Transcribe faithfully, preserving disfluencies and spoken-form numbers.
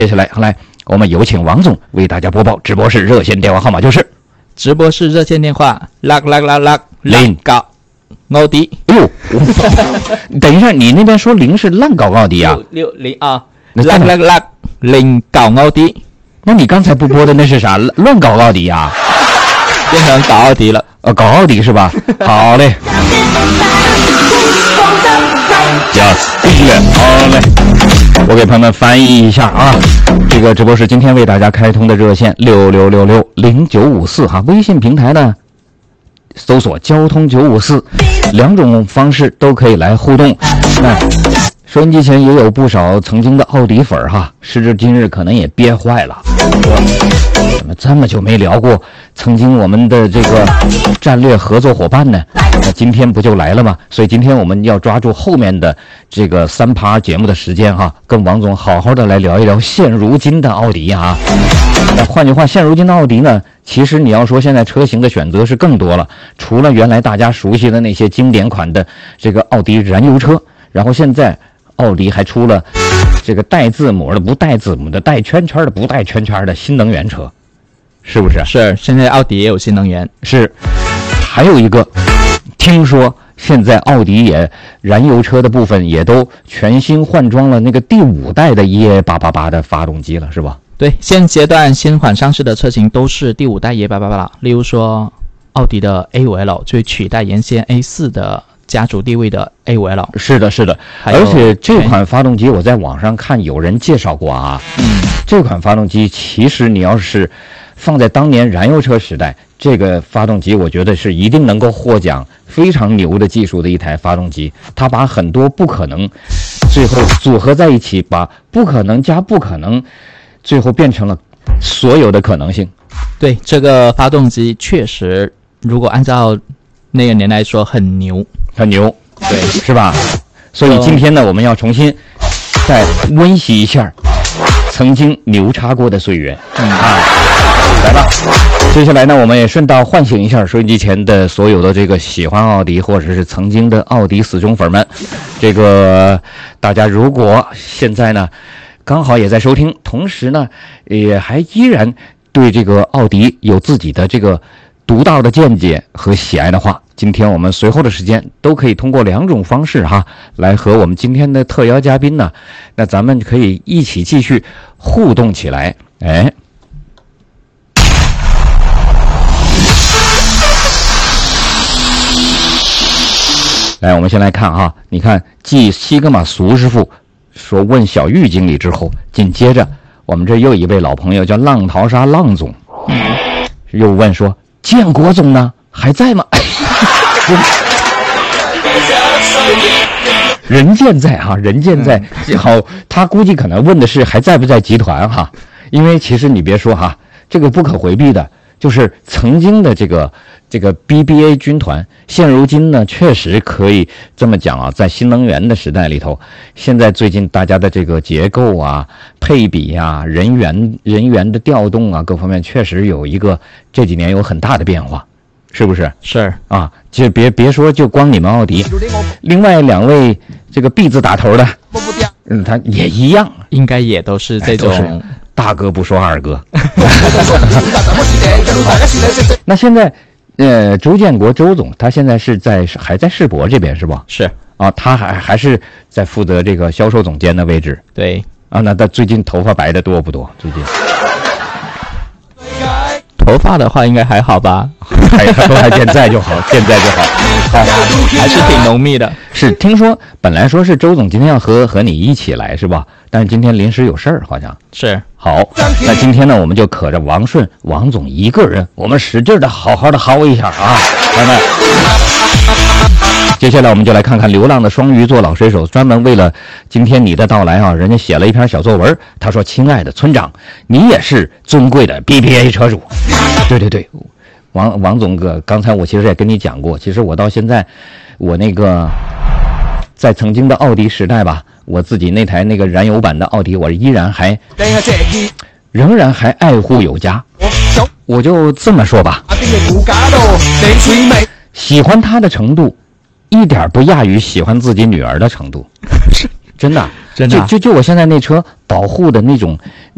接下来，来，我们有请王总为大家播报直播室热线电话号码就是， 直播室热线电话六六六六零九奥迪。 哎呦，等一下，你那边说零是烂搞奥迪啊？ 六六零啊，六六六零九奥迪。 那你刚才不播的那是啥？乱搞奥迪啊？ 变成搞奥迪了。 呃，搞奥迪是吧？好嘞。Yes， 继续。好嘞。我给朋友们翻译一下啊，这个直播室今天为大家开通的热线六六六六零九五四哈，微信平台呢搜索交通九五四，两种方式都可以来互动。那收音机前也有不少曾经的奥迪粉哈，时至今日可能也憋坏了，怎么这么久没聊过曾经我们的这个战略合作伙伴呢？那今天不就来了吗？所以今天我们要抓住后面的这个三趴节目的时间哈，跟王总好好的来聊一聊现如今的奥迪哈。那换句话，现如今的奥迪呢，其实你要说现在车型的选择是更多了，除了原来大家熟悉的那些经典款的这个奥迪燃油车，然后现在奥迪还出了这个带字母的、不带字母的、带圈圈的、不带圈圈的新能源车，是不是？ 是，现在奥迪也有新能源。 是，还有一个，听说现在奥迪也燃油车的部分也都全新换装了那个第五代的 E A 八八八的发动机了，是吧？ 对，现阶段新款上市的车型都是第五代 E A 八八八了。例如说，奥迪的 A 五 L 就取代原先 A 四 的家族地位的 A 五 L。 是的，是的。而且这款发动机我在网上看有人介绍过啊，嗯，这款发动机其实你要是放在当年燃油车时代，这个发动机我觉得是一定能够获奖，非常牛的技术的一台发动机。它把很多不可能最后组合在一起，把不可能加不可能最后变成了所有的可能性。 对，这个发动机确实如果按照那个年来说很牛， 很牛， 对， 是吧？所以今天呢，我们要重新再温习一下曾经牛叉过的岁月。嗯啊，来吧。接下来呢，我们也顺道唤醒一下收音机前的所有的这个喜欢奥迪或者是曾经的奥迪死忠粉们。这个大家如果现在呢刚好也在收听，同时呢也还依然对这个奥迪有自己的这个独到的见解和喜爱的话，今天我们随后的时间都可以通过两种方式哈，来和我们今天的特邀嘉宾呢，那咱们可以一起继续互动起来。哎，来，我们先来看哈，你看继西格玛苏师傅说问小玉经理之后，紧接着我们这又一位老朋友叫浪淘沙浪总，又问说建国总呢还在吗？人健在哈，人健在。好，他估计可能问的是还在不在集团哈，因为其实你别说哈，这个不可回避的，就是曾经的这个这个 B B A 军团，现如今呢确实可以这么讲啊，在新能源的时代里头，现在最近大家的这个结构啊、配比啊、人员人员的调动啊，各方面确实有一个这几年有很大的变化。是不是？ 是啊，就别别说就光你们奥迪，另外两位这个 B 字打头的，嗯，他也一样， 应该也都是这种、哎、 大哥不说二哥。那现在，呃，周建国周总他现在是在还在世博这边是吧？ 是啊，他还还是在负责这个销售总监的位置。 对啊，那他最近头发白的多不多？最近？ 头发的话应该还好吧， 还都还健在就好，健在就好， 好，还是挺浓密的。 是，听说本来说是周总今天要和和你一起来是吧？但是今天临时有事儿，好像是。 好，那今天呢，我们就可着王顺王总一个人，我们使劲的好好的薅一下啊，朋友们。接下来我们就来看看流浪的双鱼座老水手，专门为了今天你的到来啊，人家写了一篇小作文。他说：“亲爱的村长，你也是尊贵的 B B A 车主。”对对对，王王总哥，刚才我其实也跟你讲过，其实我到现在，我那个在曾经的奥迪时代吧，我自己那台那个燃油版的奥迪，我依然还仍然还爱护有加。我就这么说吧，喜欢他的程度一点不亚于喜欢自己女儿的程度，真的， 真的， 就就就我现在那车保护的那种